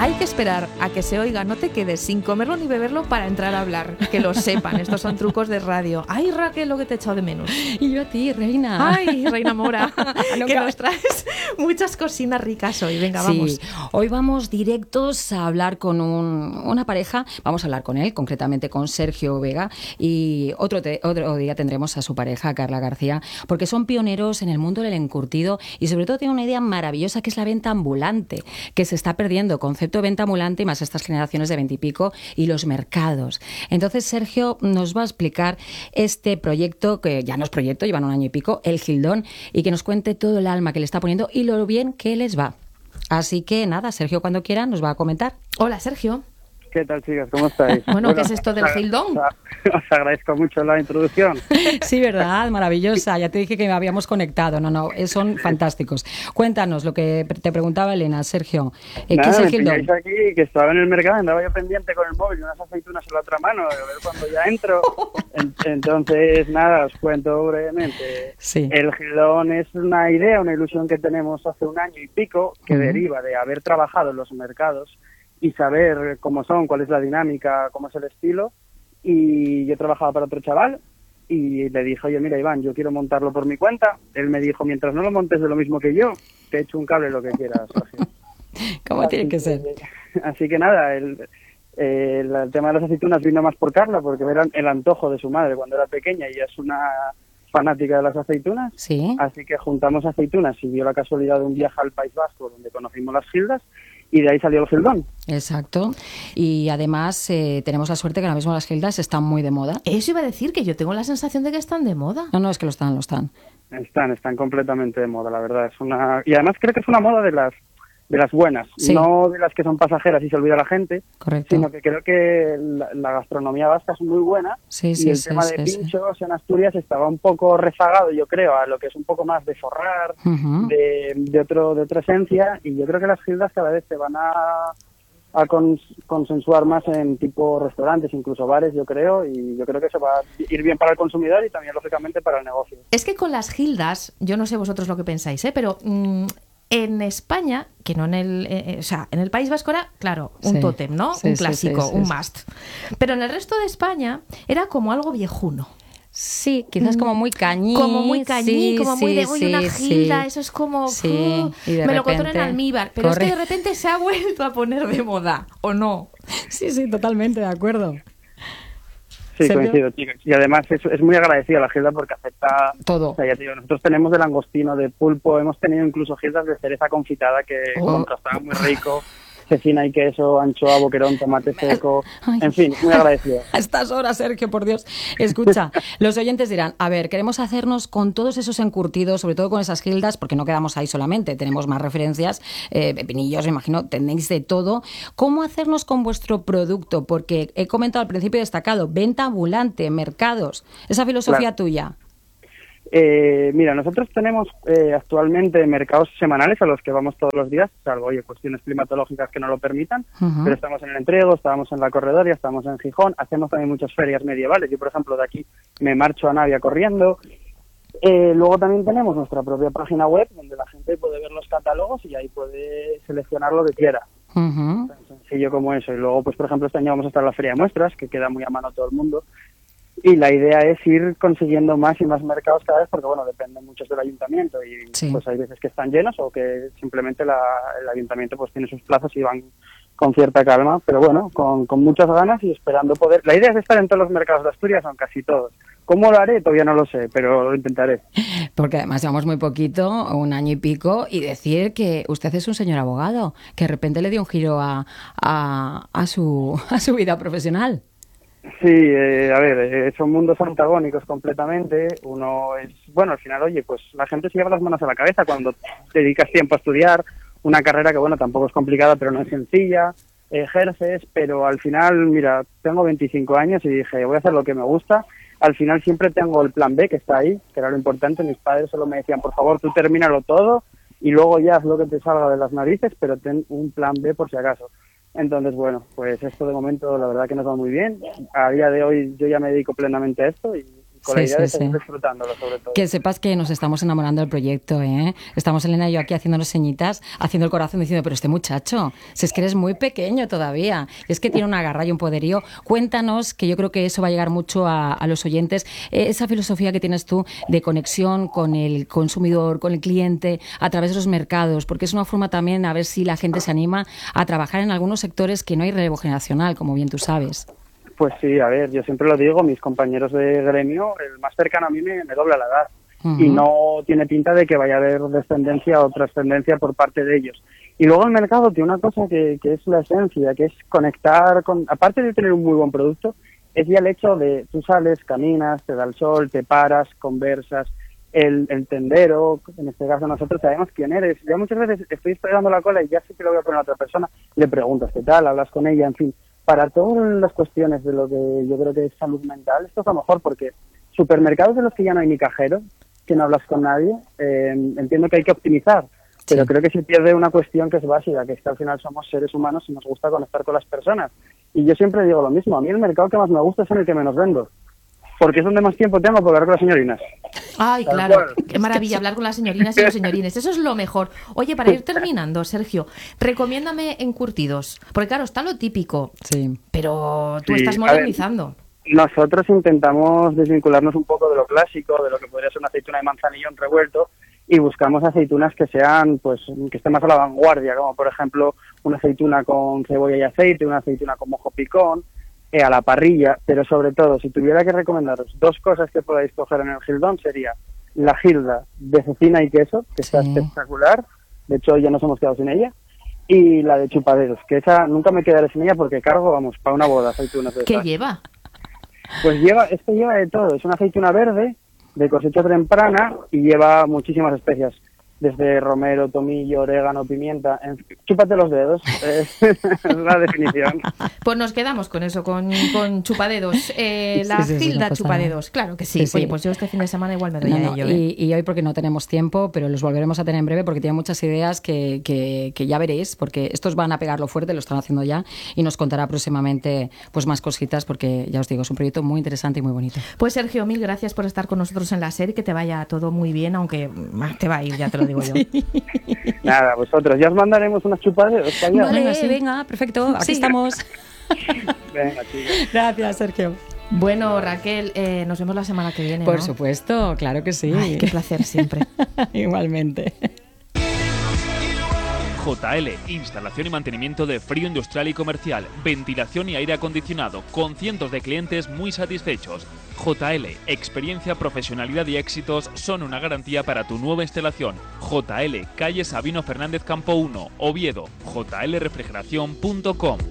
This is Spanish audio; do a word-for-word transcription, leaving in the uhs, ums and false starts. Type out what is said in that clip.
hay que esperar a que se oiga, no te quedes sin comerlo ni beberlo para entrar a hablar, que lo sepan, estos son trucos de radio. Ay, Raquel, lo que te he echado de menos. Y yo a ti, Reina. Ay, Reina Mora, que nos traes muchas cocinas ricas hoy. Venga, vamos. Sí, hoy vamos directos a hablar con un, una pareja, vamos a hablar con él, concretamente con Sergio Vega, y otro, te, otro día tendremos a su pareja, Carla García, porque son pioneros en el mundo del encurtido y sobre todo tienen una idea maravillosa que es la venta ambulante, que se está perdiendo, concepto de venta ambulante y más estas generaciones de veintipico y, y los mercados. Entonces Sergio nos va a explicar este proyecto, que ya no es proyecto, llevan un año y pico, El Gildón, y que nos cuente todo el alma que le está poniendo y lo bien que les va. Así que nada, Sergio cuando quiera nos va a comentar. Hola, Sergio. ¿Qué tal, chicas? ¿Cómo estáis? Bueno, bueno, ¿qué es esto del Gildón? Os agradezco mucho la introducción. Sí, ¿verdad? Maravillosa. Ya te dije que habíamos conectado. No, no, son fantásticos. Cuéntanos lo que te preguntaba Elena, Sergio. ¿Qué Nada, es El me Gildón? pilláis aquí, que estaba en el mercado, andaba yo pendiente con el móvil y unas aceitunas en la otra mano, a ver cuando ya entro. Entonces, nada, os cuento brevemente. Sí. El Gildón es una idea, una ilusión que tenemos hace un año y pico, que uh-huh. deriva de haber trabajado en los mercados y saber cómo son, cuál es la dinámica, cómo es el estilo. Y yo trabajaba para otro chaval y le dije, oye, mira, Iván, yo quiero montarlo por mi cuenta. Él me dijo, mientras no lo montes de lo mismo que yo, te echo un cable, lo que quieras. ¿Cómo tiene que ser? Así que nada, el, el, el tema de las aceitunas vino más por Carla, porque era el antojo de su madre cuando era pequeña y es una fanática de las aceitunas. Sí. Así que juntamos aceitunas y dio la casualidad de un viaje al País Vasco donde conocimos las gildas. Y de ahí salió el Gildón. Exacto. Y además eh, tenemos la suerte que ahora mismo las gildas están muy de moda. Eso iba a decir, que yo tengo la sensación de que están de moda. No, no, es que lo están, lo están. Están, están completamente de moda, la verdad. Es una Y además creo que es una moda de las de las buenas, sí. No de las que son pasajeras y se olvida la gente. Correcto. Sino que creo que la, la gastronomía vasca es muy buena. Sí, y sí, el sí, tema sí, de sí, pinchos sí. en Asturias estaba un poco rezagado, yo creo, a lo que es un poco más de forrar, uh-huh. de, de, otro, de otra esencia. Y yo creo que las gildas cada vez se van a... a cons- consensuar más en tipo restaurantes, incluso bares, yo creo, y yo creo que eso va a ir bien para el consumidor y también, lógicamente, para el negocio. Es que con las gildas, yo no sé vosotros lo que pensáis, ¿eh? pero mmm, en España, que no en el... Eh, o sea, en el País Vasco era, claro, un sí, tótem, ¿no? Sí, un sí, clásico, sí, sí, un sí. must. Pero en el resto de España era como algo viejuno. Sí, quizás como muy cañí. Como muy cañí, sí, como muy de, sí, oye, una gilda, sí. eso es como... Sí, uh, y de me repente, lo contó en almíbar, pero corre. es que de repente se ha vuelto a poner de moda, ¿o no? Sí, sí, totalmente de acuerdo. Sí, coincido, chicos. Y además es, es muy agradecida la gilda porque acepta... todo. O sea, ya te digo, nosotros tenemos de langostino, de pulpo, hemos tenido incluso gildas de cereza confitada que Oh. contrastaba muy rico. Cecina y queso, anchoa, boquerón, tomate seco, Ay. en fin, muy agradecido. A estas horas, Sergio, por Dios. Escucha, los oyentes dirán, a ver, queremos hacernos con todos esos encurtidos, sobre todo con esas gildas, porque no quedamos ahí solamente, tenemos más referencias, eh, pepinillos, me imagino, tenéis de todo. ¿Cómo hacernos con vuestro producto? Porque he comentado al principio destacado, venta ambulante, mercados, esa filosofía Claro. tuya. Eh, mira, nosotros tenemos eh, actualmente mercados semanales a los que vamos todos los días, salvo oye, cuestiones climatológicas que no lo permitan, Uh-huh. pero estamos en el Entrego, estamos en la Corredoria, estamos en Gijón, hacemos también muchas ferias medievales. Yo, por ejemplo, de aquí me marcho a Navia corriendo. Eh, luego también tenemos nuestra propia página web donde la gente puede ver los catálogos y ahí puede seleccionar lo que quiera. Uh-huh. Tan sencillo como eso. Y luego, pues por ejemplo, este año vamos a estar en la Feria de Muestras, que queda muy a mano todo el mundo. Y la idea es ir consiguiendo más y más mercados cada vez, porque bueno, depende mucho del ayuntamiento y Sí. pues hay veces que están llenos o que simplemente la, el ayuntamiento pues tiene sus plazas y van con cierta calma, pero bueno, con, con muchas ganas y esperando poder. La idea es estar en todos los mercados de Asturias, o en casi todos. ¿Cómo lo haré? Todavía no lo sé, pero lo intentaré. Porque además llevamos muy poquito, un año y pico, y decir que usted es un señor abogado, que de repente le dio un giro a, a, a, su, a su vida profesional. Sí, eh, a ver, eh, son mundos antagónicos completamente. Uno es, bueno, al final, oye, pues la gente se lleva las manos a la cabeza cuando dedicas tiempo a estudiar una carrera que, bueno, tampoco es complicada, pero no es sencilla, ejerces, pero al final, mira, tengo veinticinco años y dije, voy a hacer lo que me gusta. Al final siempre tengo el plan B, que está ahí, que era lo importante. Mis padres solo me decían, por favor, tú termínalo todo y luego ya haz lo que te salga de las narices, pero ten un plan B por si acaso. Entonces, bueno, pues esto de momento la verdad que nos va muy bien. A día de hoy yo ya me dedico plenamente a esto y con la Sí, idea sí, de seguir sí. disfrutándolo sobre todo. Que sepas que nos estamos enamorando del proyecto, ¿eh? Estamos Elena y yo aquí haciéndonos señitas, haciendo el corazón diciendo, pero este muchacho, si es que eres muy pequeño todavía, es que tiene una garra y un poderío. Cuéntanos, que yo creo que eso va a llegar mucho a, a los oyentes, eh, esa filosofía que tienes tú de conexión con el consumidor, con el cliente, a través de los mercados, porque es una forma también a ver si la gente se anima a trabajar en algunos sectores que no hay relevo generacional, como bien tú sabes. Pues sí, a ver, yo siempre lo digo, mis compañeros de gremio, el más cercano a mí me, me dobla la edad. Uh-huh. Y no tiene pinta de que vaya a haber descendencia o trascendencia por parte de ellos. Y luego el mercado tiene una cosa que, que es la esencia, que es conectar con, aparte de tener un muy buen producto, es ya el hecho de tú sales, caminas, te da el sol, te paras, conversas, el, el tendero, en este caso nosotros sabemos quién eres. Ya muchas veces estoy esperando la cola y ya sé que lo voy a poner a otra persona, le preguntas qué tal, hablas con ella, en fin. Para todas las cuestiones de lo que yo creo que es salud mental, esto es lo mejor, porque supermercados de los que ya no hay ni cajero, que no hablas con nadie, eh, entiendo que hay que optimizar, pero sí. Creo que se pierde una cuestión que es básica, que es que al final somos seres humanos y nos gusta conectar con las personas. Y yo siempre digo lo mismo, a mí el mercado que más me gusta es en el que menos vendo, porque es donde más tiempo tengo para hablar con las señorinas. Ay, Tal claro, cual. Qué maravilla hablar con las señorinas y los señorines, eso es lo mejor. Oye, para ir terminando, Sergio, recomiéndame encurtidos, porque claro, está lo típico, sí. pero tú sí, estás modernizando. Ver, nosotros intentamos desvincularnos un poco de lo clásico, de lo que podría ser una aceituna de manzanillón revuelto, y buscamos aceitunas que sean, pues, que estén más a la vanguardia, como por ejemplo una aceituna con cebolla y aceite, una aceituna con mojo picón, a la parrilla, pero sobre todo, si tuviera que recomendaros dos cosas que podáis coger en el Gildón, sería la gilda de cecina y queso, que sí. está espectacular, de hecho ya nos hemos quedado sin ella, y la de chupaderos, que esa nunca me quedaré sin ella porque cargo, vamos, para una boda aceitunas. ¿Qué lleva? Pues lleva, este lleva de todo, es una aceituna verde, de cosecha temprana, y lleva muchísimas especias. Desde romero, tomillo, orégano, pimienta, en... chúpate los dedos, es la definición. Pues nos quedamos con eso, con, con chupadedos, eh, la sí, sí, Gilda no chupadedos, claro que sí. sí, sí. Oye, pues yo este fin de semana igual me doy no, a no, ello. Y, ¿eh? y hoy porque no tenemos tiempo, pero los volveremos a tener en breve porque tiene muchas ideas que, que, que ya veréis, porque estos van a pegarlo fuerte, lo están haciendo ya, y nos contará próximamente pues más cositas, porque ya os digo, es un proyecto muy interesante y muy bonito. Pues Sergio, mil gracias por estar con nosotros en la serie, que te vaya todo muy bien, aunque te va a ir, ya te lo digo yo. Sí. Nada, vosotros, ya os mandaremos unas chupaderos. Vale, venga, sí. venga, perfecto, aquí sí. estamos. Venga, chicos. Gracias, Sergio. Bueno, Raquel, eh, nos vemos la semana que viene, Por ¿no? supuesto, claro que sí. Ay, qué placer siempre. Igualmente. J L, instalación y mantenimiento de frío industrial y comercial, ventilación y aire acondicionado, con cientos de clientes muy satisfechos. J L, experiencia, profesionalidad y éxitos son una garantía para tu nueva instalación. J L, calle Sabino Fernández Campo uno, Oviedo, j l refrigeración punto com.